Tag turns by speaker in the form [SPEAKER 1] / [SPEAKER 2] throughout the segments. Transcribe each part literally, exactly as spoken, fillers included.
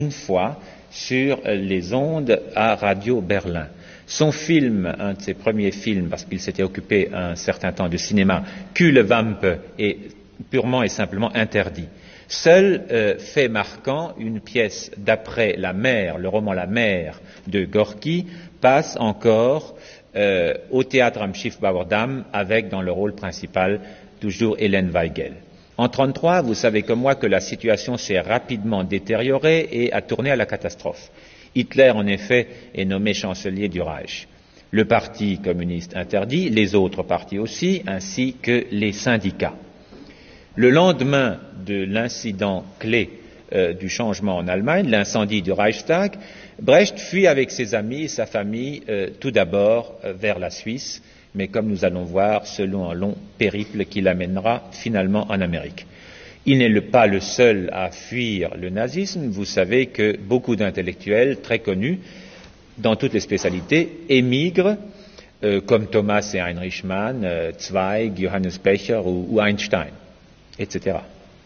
[SPEAKER 1] une fois sur les ondes à Radio Berlin. Son film, un de ses premiers films, parce qu'il s'était occupé un certain temps de cinéma, Kühlewampe, est purement et simplement interdit. Seul euh, fait marquant, une pièce d'après La Mer, le roman La Mer de Gorky, passe encore euh, au théâtre am Schiffbauer Damm avec dans le rôle principal toujours Hélène Weigel. En mille neuf cent trente-trois, vous savez comme moi que la situation s'est rapidement détériorée et a tourné à la catastrophe. Hitler, en effet, est nommé chancelier du Reich. Le parti communiste interdit, les autres partis aussi, ainsi que les syndicats. Le lendemain de l'incident clé euh, du changement en Allemagne, l'incendie du Reichstag, Brecht fuit avec ses amis et sa famille euh, tout d'abord euh, vers la Suisse, mais comme nous allons voir, selon un long périple qui l'amènera finalement en Amérique. Il n'est le, pas le seul à fuir le nazisme. Vous savez que beaucoup d'intellectuels très connus dans toutes les spécialités émigrent, euh, comme Thomas et Heinrich Mann, euh, Zweig, Johannes Becher ou, ou Einstein, et cetera.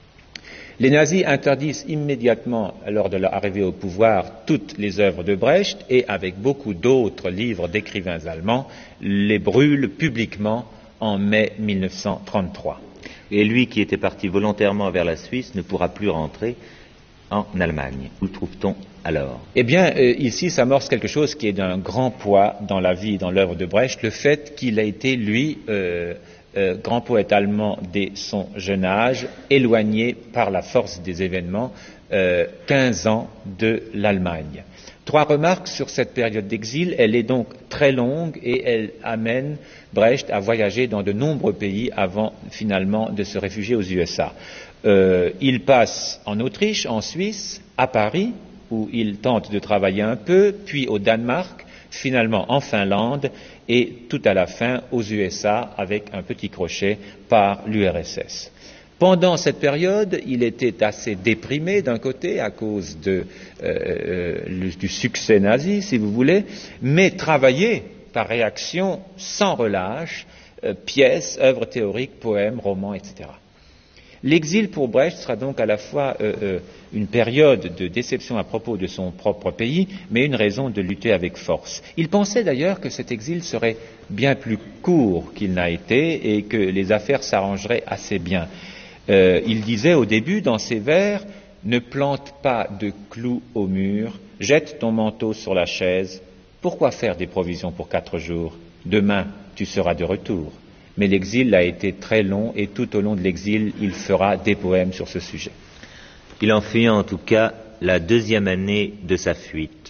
[SPEAKER 1] Les nazis interdisent immédiatement, lors de leur arrivée au pouvoir, toutes les œuvres de Brecht et, avec beaucoup d'autres livres d'écrivains allemands, les brûlent publiquement en mai mille neuf cent trente-trois.
[SPEAKER 2] Et lui, qui était parti volontairement vers la Suisse, ne pourra plus rentrer en Allemagne. Où le trouve-t-on alors?
[SPEAKER 1] Eh bien, euh, ici s'amorce quelque chose qui est d'un grand poids dans la vie et dans l'œuvre de Brecht, le fait qu'il a été, lui, euh, Euh, grand poète allemand dès son jeune âge, éloigné par la force des événements, euh, quinze ans de l'Allemagne. Trois remarques sur cette période d'exil. Elle est donc très longue et elle amène Brecht à voyager dans de nombreux pays avant finalement de se réfugier aux U S A. Euh, il passe en Autriche, en Suisse, à Paris, où il tente de travailler un peu, puis au Danemark, finalement en Finlande et tout à la fin aux U S A avec un petit crochet par l'U R S S. Pendant cette période, il était assez déprimé d'un côté à cause de, euh, le, du succès nazi, si vous voulez, mais travaillait par réaction sans relâche, euh, pièces, œuvres théoriques, poèmes, romans, et cetera. L'exil pour Brecht sera donc à la fois euh, euh, une période de déception à propos de son propre pays, mais une raison de lutter avec force. Il pensait d'ailleurs que cet exil serait bien plus court qu'il n'a été et que les affaires s'arrangeraient assez bien. Euh, il disait au début dans ses vers « Ne plante pas de clous au mur, jette ton manteau sur la chaise. Pourquoi faire des provisions pour quatre jours? Demain, tu seras de retour. » Mais l'exil a été très long et tout au long de l'exil, il fera des poèmes sur ce sujet.
[SPEAKER 2] Il en fut en tout cas la deuxième année de sa fuite.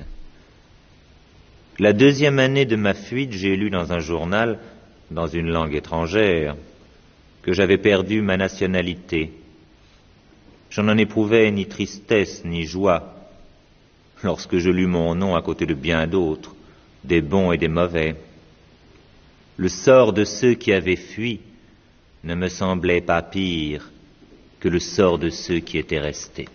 [SPEAKER 2] La deuxième année de ma fuite, j'ai lu dans un journal, dans une langue étrangère, que j'avais perdu ma nationalité. Je n'en éprouvais ni tristesse ni joie lorsque je lus mon nom à côté de bien d'autres, des bons et des mauvais. Le sort de ceux qui avaient fui ne me semblait pas pire que le sort de ceux qui étaient restés.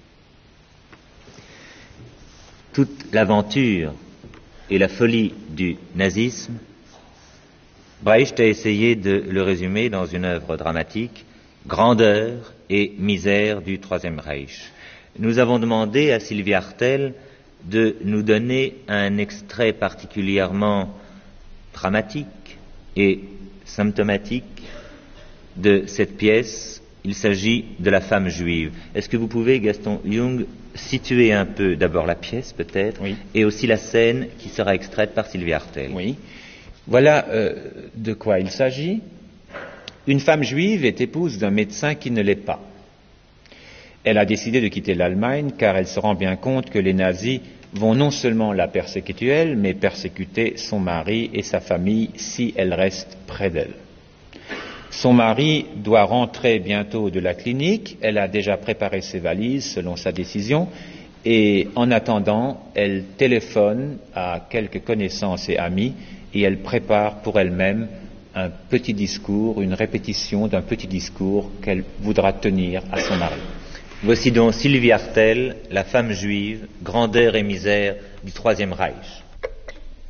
[SPEAKER 2] Toute l'aventure et la folie du nazisme, Brecht a essayé de le résumer dans une œuvre dramatique, Grandeur et misère du Troisième Reich. Nous avons demandé à Sylvie Hartel de nous donner un extrait particulièrement dramatique et symptomatique de cette pièce. Il s'agit de la femme juive. Est-ce que vous pouvez, Gaston Jung, situer un peu d'abord la pièce peut-être,
[SPEAKER 1] oui,
[SPEAKER 2] et aussi la scène qui sera extraite par Sylvie Hartel?
[SPEAKER 1] Oui. Voilà euh, de quoi il s'agit. Une femme juive est épouse d'un médecin qui ne l'est pas. Elle a décidé de quitter l'Allemagne car elle se rend bien compte que les nazis vont non seulement la persécuter elle, mais persécuter son mari et sa famille si elle reste près d'elle. Son mari doit rentrer bientôt de la clinique, elle a déjà préparé ses valises selon sa décision, et en attendant, elle téléphone à quelques connaissances et amis, et elle prépare pour elle-même un petit discours, une répétition d'un petit discours qu'elle voudra tenir à son mari.
[SPEAKER 2] Voici donc Sylvie Hartel, la femme juive, grandeur et misère du Troisième Reich.